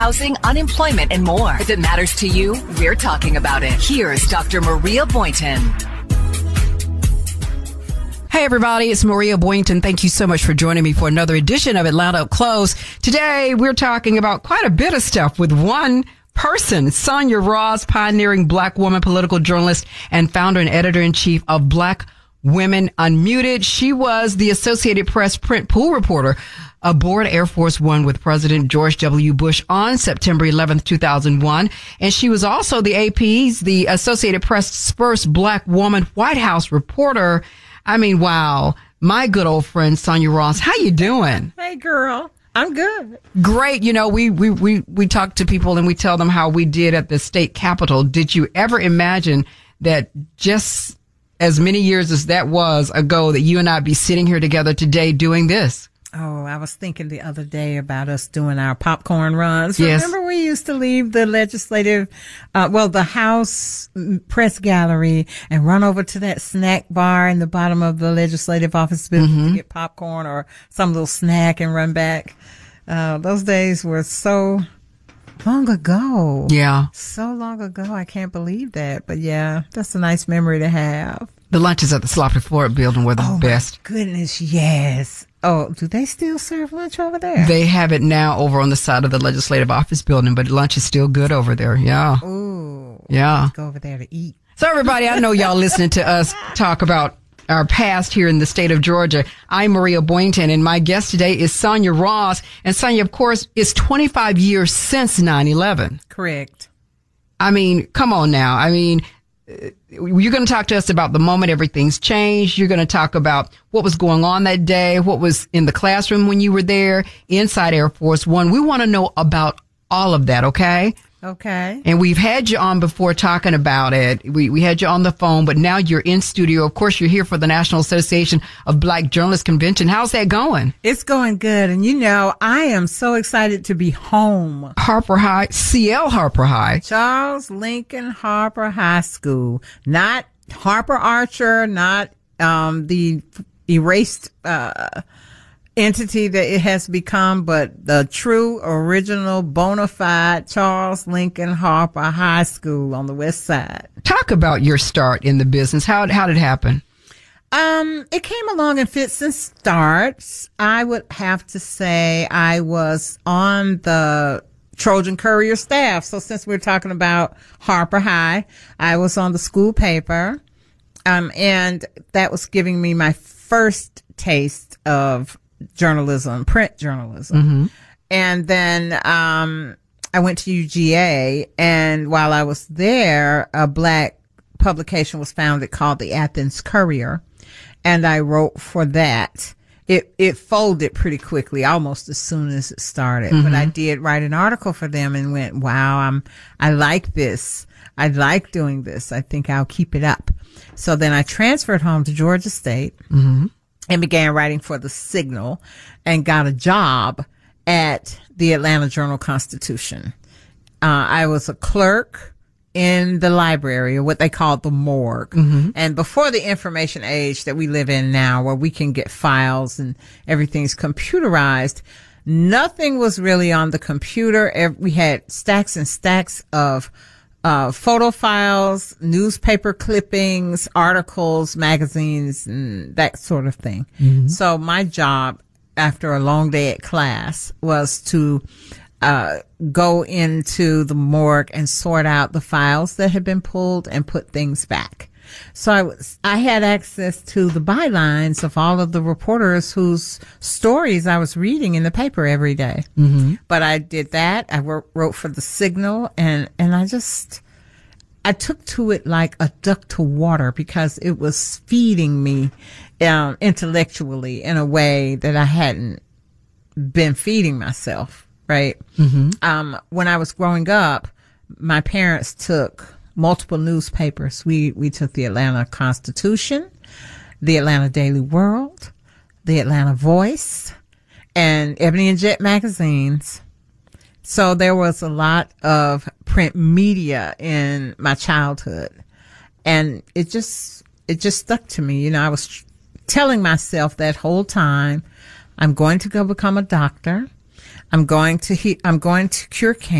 housing, unemployment, and more. If it matters to you, we're talking about it. Here's Dr. Maria Boynton. Hey everybody, it's Maria Boynton. Thank you so much for joining me for another edition of Atlanta Up Close. Today we're talking about quite a bit of stuff with one person, Sonia Ross, pioneering Black woman, political journalist, and founder and editor-in-chief of Black Women Unmuted. She was the Associated Press print pool reporter aboard Air Force One with President George W. Bush on September 11th, 2001. And she was also the AP's, the Associated Press first Black woman White House reporter. I mean, wow. My good old friend, Sonia Ross. How you doing? Hey, girl. I'm good. Great. You know, we talk to people and we tell them how we did at the state capitol. Did you ever imagine that just as many years as that was ago that you and I'd be sitting here together today doing this? Oh, I was thinking the other day about us doing our popcorn runs. Yes. Remember we used to leave the legislative, the House press gallery and run over to that snack bar in the bottom of the legislative office building to get popcorn or some little snack and run back. Those days were so long ago. Yeah. So long ago. I can't believe that. But yeah, that's a nice memory to have. The lunches at the Sloppy Ford building were the best. Oh, my goodness, yes. Oh, do they still serve lunch over there? They have it now over on the side of the legislative office building, but lunch is still good over there. Yeah. Ooh. Yeah. Let's go over there to eat. So everybody, I know y'all listening to us talk about our past here in the state of Georgia. I'm Maria Boynton, and my guest today is Sonia Ross. And Sonia, of course, is 25 years since 9/11. Correct. I mean, come on now. I mean, you're going to talk to us about the moment everything's changed. You're going to talk about what was going on that day, what was in the classroom when you were there, inside Air Force One. We want to know about all of that, okay? Okay. And we've had you on before talking about it. We had you on the phone, but now you're in studio. Of course, you're here for the National Association of Black Journalists Convention. How's that going? It's going good. And you know, I am so excited to be home. Harper High, CL Harper High. Charles Lincoln Harper High School. Not Harper Archer, not the erased entity that it has become, but the true, original, bona fide Charles Lincoln Harper High School on the west side. Talk about your start in the business. How did it happen? It came along in fits and starts. I would have to say I was on the Trojan Courier staff. So since we're talking about Harper High, I was on the school paper. And that was giving me my first taste of journalism, print journalism. And then I went to UGA, and while I was there, a Black publication was founded called the Athens Courier, and I wrote for that. It folded pretty quickly, almost as soon as it started. But I did write an article for them and went, wow, I like this. I like doing this. I think I'll keep it up. So then I transferred home to Georgia State. And began writing for the Signal and got a job at the Atlanta Journal-Constitution. I was a clerk in the library, or what they called the morgue. And before the information age that we live in now, where we can get files and everything's computerized, nothing was really on the computer. We had stacks and stacks of photo files, newspaper clippings, articles, magazines, and that sort of thing. So my job after a long day at class was to go into the morgue and sort out the files that had been pulled and put things back. So I had access to the bylines of all of the reporters whose stories I was reading in the paper every day. But I did that. I wrote for the Signal, and I took to it like a duck to water because it was feeding me intellectually in a way that I hadn't been feeding myself, right? When I was growing up, my parents took multiple newspapers. We took the Atlanta Constitution, the Atlanta Daily World, the Atlanta Voice, and Ebony and Jet magazines. So there was a lot of print media in my childhood, and it just stuck to me. You know, I was telling myself that whole time, I'm going to go become a doctor. I'm going to cure cancer.